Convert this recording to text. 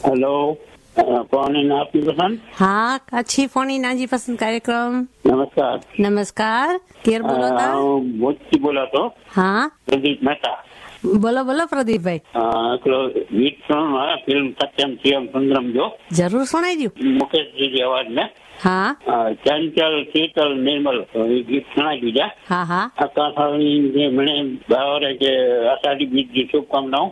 Hello कौन है आपकी पसंद? हाँ, अच्छी फोनी नाजी पसंद कार्यक्रम। नमस्कार। नमस्कार, केर बोलो था? मोची बोला तो। हाँ, प्रदीप मेहता। बोलो बोलो प्रदीप भाई। गीत सुनो फिल्म सत्यम शिवम सुंदरम जो जरूर सुनाई दियो। मुकेश जी की आवाज में। हाँ चंचल शीतल निर्मल गीत सुनाई दीजिए। हाँ हाँ। आकाशवाणी जे मने भावर के आषाढ़ी बीज की शुभकामनाओं।